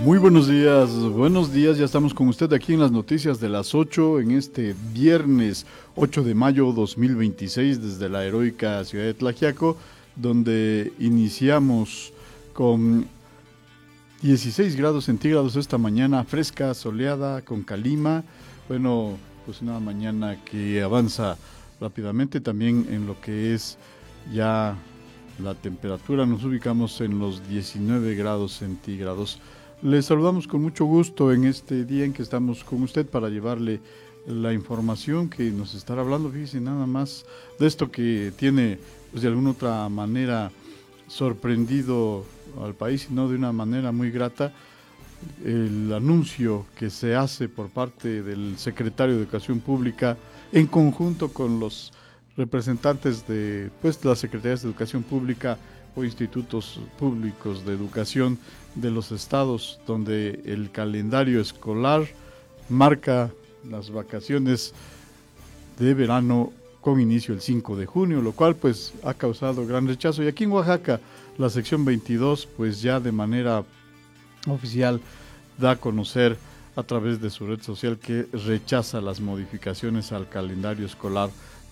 Muy buenos días, ya estamos con usted aquí en las noticias de las 8 en este viernes 8 de mayo 2026 desde la heroica ciudad de Tlaxiaco, donde iniciamos con 16 grados centígrados esta mañana, fresca, soleada, con calima. Bueno, pues una mañana que avanza rápidamente también en lo que es ya la temperatura. Nos ubicamos en los 19 grados centígrados. Les saludamos con mucho gusto en este día en que estamos con usted para llevarle la información que nos estará hablando. Fíjese nada más de esto que tiene, pues de alguna otra manera sorprendido al país, y no de una manera muy grata, el anuncio que se hace por parte del secretario de Educación Pública en conjunto con los representantes de las secretarías de Educación Pública o institutos públicos de educación de los estados, donde el calendario escolar marca las vacaciones de verano con inicio el 5 de junio, lo cual pues ha causado gran rechazo. Y aquí en Oaxaca, la sección 22 pues ya de manera oficial da a conocer a través de su red social que rechaza las modificaciones al calendario escolar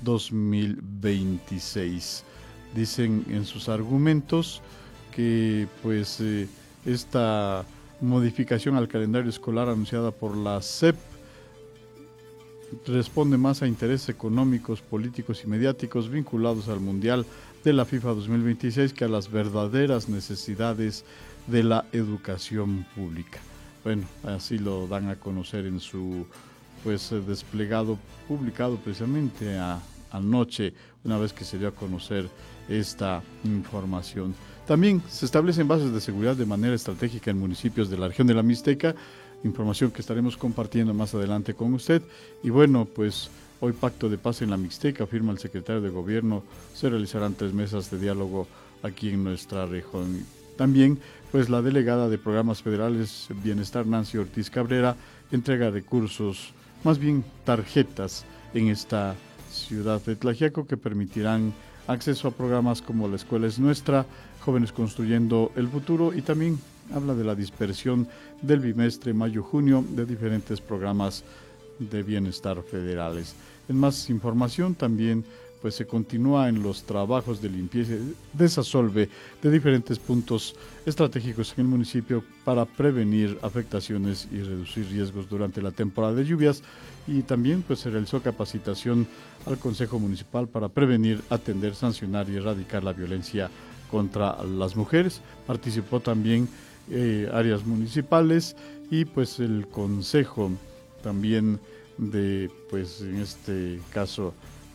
2026. Dicen en sus argumentos que pues esta modificación al calendario escolar anunciada por la SEP responde más a intereses económicos, políticos y mediáticos vinculados al Mundial de la FIFA 2026 que a las verdaderas necesidades de la educación pública. Bueno, así lo dan a conocer en su desplegado publicado precisamente anoche, una vez que se dio a conocer esta información. También se establecen bases de seguridad de manera estratégica en municipios de la región de la Mixteca, información que estaremos compartiendo más adelante con usted. Y bueno, pues hoy pacto de paz en la Mixteca, afirma el secretario de Gobierno, se realizarán 3 mesas de diálogo aquí en nuestra región. También, pues la delegada de Programas Federales Bienestar, Nancy Ortiz Cabrera, entrega recursos, más bien tarjetas, en esta ciudad de Tlaxiaco que permitirán acceso a programas como La Escuela es Nuestra, Jóvenes Construyendo el Futuro, y también habla de la dispersión del bimestre mayo-junio de diferentes programas de bienestar federales. En más información también pues se continúa en los trabajos de limpieza y desasolve de diferentes puntos estratégicos en el municipio para prevenir afectaciones y reducir riesgos durante la temporada de lluvias, y también pues se realizó capacitación al Consejo Municipal para prevenir, atender, sancionar y erradicar la violencia contra las mujeres. Participó también áreas municipales y pues el Consejo también de en este caso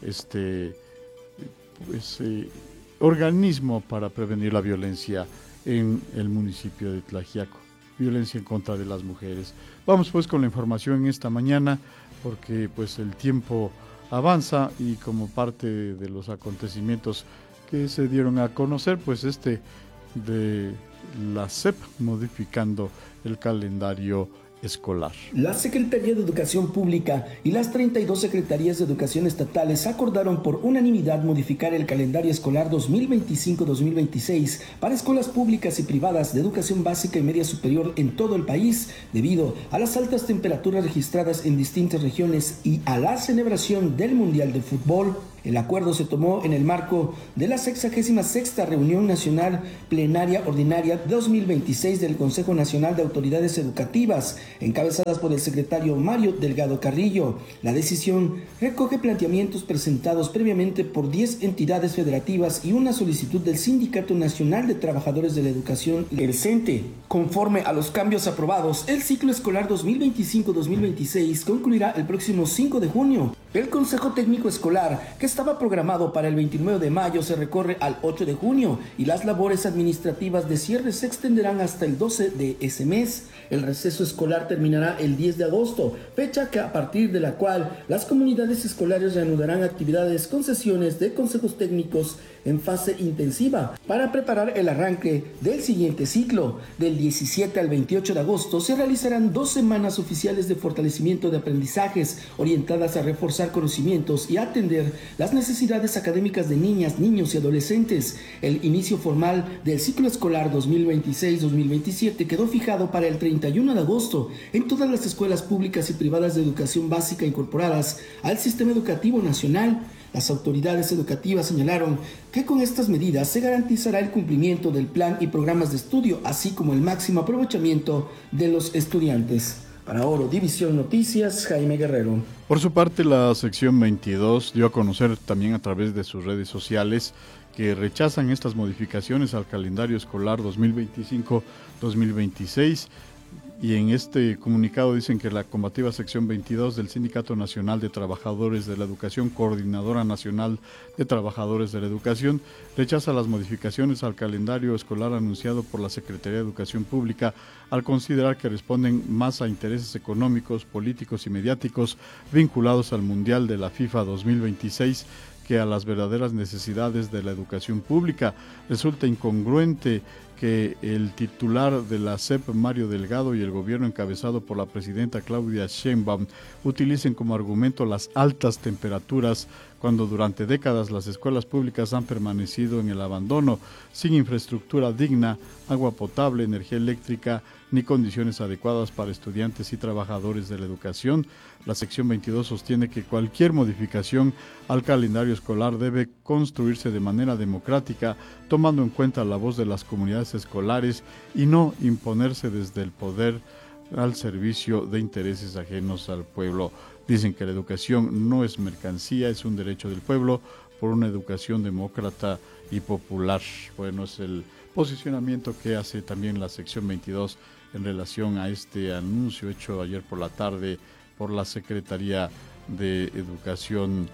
organismo para prevenir la violencia en el municipio de Tlaxiaco, violencia en contra de las mujeres. Vamos pues con la información en esta mañana, porque pues el tiempo avanza y como parte de los acontecimientos que se dieron a conocer, pues de la SEP modificando el calendario escolar. La Secretaría de Educación Pública y las 32 Secretarías de Educación estatales acordaron por unanimidad modificar el calendario escolar 2025-2026 para escuelas públicas y privadas de educación básica y media superior en todo el país, debido a las altas temperaturas registradas en distintas regiones y a la celebración del Mundial de Fútbol. El acuerdo se tomó en el marco de la 66ª Reunión Nacional Plenaria Ordinaria 2026 del Consejo Nacional de Autoridades Educativas, encabezadas por el secretario Mario Delgado Carrillo. La decisión recoge planteamientos presentados previamente por 10 entidades federativas y una solicitud del Sindicato Nacional de Trabajadores de la Educación, el CENTE. Conforme a los cambios aprobados, el ciclo escolar 2025-2026 concluirá el próximo 5 de junio. El Consejo Técnico Escolar, que estaba programado para el 29 de mayo, se recorre al 8 de junio y las labores administrativas de cierre se extenderán hasta el 12 de ese mes. El receso escolar terminará el 10 de agosto, fecha a partir de la cual las comunidades escolares reanudarán actividades con sesiones de consejos técnicos en fase intensiva para preparar el arranque del siguiente ciclo. Del 17 al 28 de agosto se realizarán 2 semanas oficiales de fortalecimiento de aprendizajes orientadas a reforzar reforzar conocimientos y atender las necesidades académicas de niñas, niños y adolescentes. El inicio formal del ciclo escolar 2026-2027 quedó fijado para el 31 de agosto en todas las escuelas públicas y privadas de educación básica incorporadas al sistema educativo nacional. Las autoridades educativas señalaron que con estas medidas se garantizará el cumplimiento del plan y programas de estudio, así como el máximo aprovechamiento de los estudiantes. Para Oro División Noticias, Jaime Guerrero. Por su parte, la sección 22 dio a conocer también a través de sus redes sociales que rechazan estas modificaciones al calendario escolar 2025-2026. Y en este comunicado dicen que la combativa sección 22 del Sindicato Nacional de Trabajadores de la Educación, Coordinadora Nacional de Trabajadores de la Educación, rechaza las modificaciones al calendario escolar anunciado por la Secretaría de Educación Pública al considerar que responden más a intereses económicos, políticos y mediáticos vinculados al Mundial de la FIFA 2026 que a las verdaderas necesidades de la educación pública. Resulta incongruente que el titular de la SEP, Mario Delgado, y el gobierno encabezado por la presidenta Claudia Sheinbaum utilicen como argumento las altas temperaturas cuando durante décadas las escuelas públicas han permanecido en el abandono, sin infraestructura digna, agua potable, energía eléctrica, ni condiciones adecuadas para estudiantes y trabajadores de la educación. La sección 22 sostiene que cualquier modificación al calendario escolar debe construirse de manera democrática, tomando en cuenta la voz de las comunidades escolares y no imponerse desde el poder al servicio de intereses ajenos al pueblo. Dicen que la educación no es mercancía, es un derecho del pueblo por una educación demócrata y popular. Bueno, es el posicionamiento que hace también la sección 22 en relación a este anuncio hecho ayer por la tarde por la Secretaría de Educación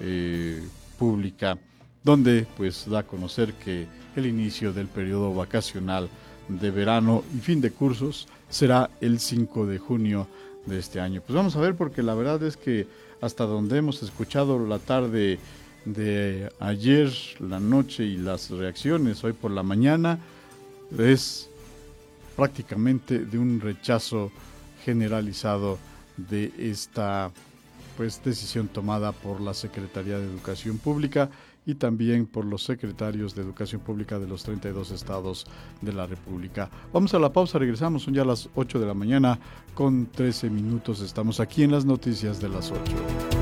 Pública, donde pues da a conocer que el inicio del periodo vacacional de verano y fin de cursos será el 5 de junio de este año. Pues vamos a ver, porque la verdad es que hasta donde hemos escuchado la tarde de ayer, la noche y las reacciones hoy por la mañana, es prácticamente de un rechazo generalizado de esta pues decisión tomada por la Secretaría de Educación Pública y también por los secretarios de Educación Pública de los 32 estados de la República. Vamos a la pausa, regresamos, son ya las 8 de la mañana con 13 minutos. Estamos aquí en las noticias de las 8.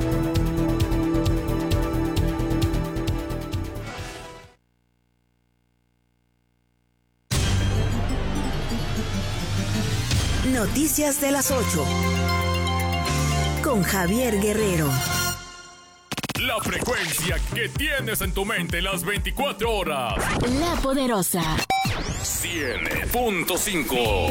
Noticias de las 8 con Javier Guerrero. La frecuencia que tienes en tu mente las 24 horas. La Poderosa 100.5.